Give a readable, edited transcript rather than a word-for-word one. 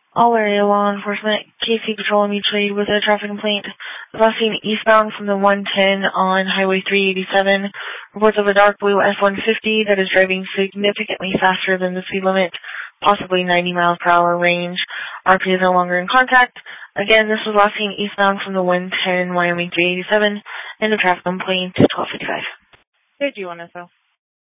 All area law enforcement, KC Patrol mutually with a traffic complaint. Last seen eastbound from the 110 on Highway 387. Reports of a dark blue F-150 that is driving significantly faster than the speed limit, possibly 90 miles per hour range. RP is no longer in contact. Again, this was last seen eastbound from the 110 Wyoming 387. And the traffic complaint 1255. Did you want to